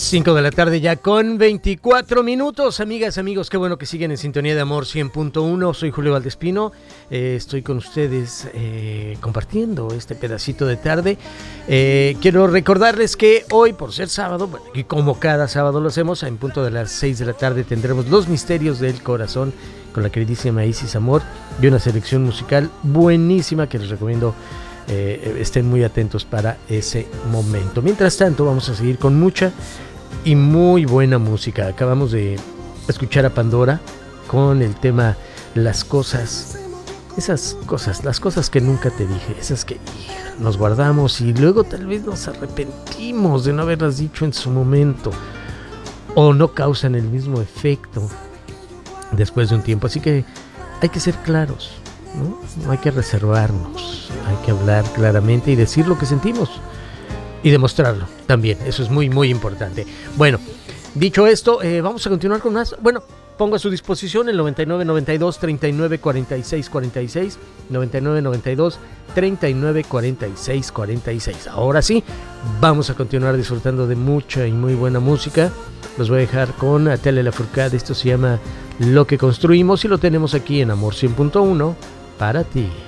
5 de la tarde ya con 24 minutos, amigas, amigos, qué bueno que siguen en sintonía de Amor 100.1, soy Julio Valdespino, estoy con ustedes compartiendo este pedacito de tarde. Quiero recordarles que hoy, por ser sábado, bueno, y como cada sábado lo hacemos, en punto de las 6 de la tarde tendremos Los Misterios del Corazón con la queridísima Isis Amor y una selección musical buenísima que les recomiendo. Estén muy atentos para ese momento. Mientras tanto, vamos a seguir con mucha y muy buena música. Acabamos de escuchar a Pandora con el tema Las cosas, esas cosas, las cosas que nunca te dije, esas que nos guardamos y luego tal vez nos arrepentimos de no haberlas dicho en su momento o no causan el mismo efecto después de un tiempo. Así que hay que ser claros, ¿no? No hay que reservarnos, hay que hablar claramente y decir lo que sentimos y demostrarlo también, eso es muy muy importante. Bueno, dicho esto, vamos a continuar con más. Bueno, pongo a su disposición el 9992 39 46 46, 9992 39 46 46. Ahora sí, vamos a continuar disfrutando de mucha y muy buena música. Los voy a dejar con Natalia Lafourcade. Esto se llama Lo que construimos y lo tenemos aquí en Amor 100.1 para ti.